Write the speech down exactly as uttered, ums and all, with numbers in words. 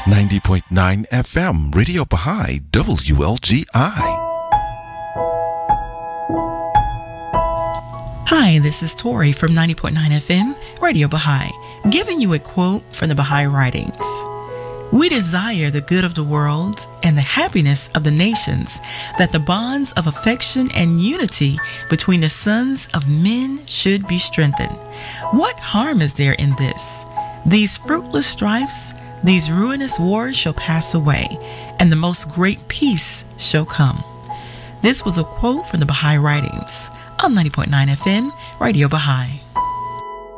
ninety point nine F M, Radio Baha'i, W L G I. Hi, this is Tori from ninety point nine F M, Radio Baha'i, giving you a quote from the Baha'i writings. We desire the good of the world and the happiness of the nations, that the bonds of affection and unity between the sons of men should be strengthened. What harm is there in this? These fruitless strifes, these ruinous wars shall pass away, and the most great peace shall come. This was a quote from the Baha'i writings on ninety point nine F M, Radio Baha'i.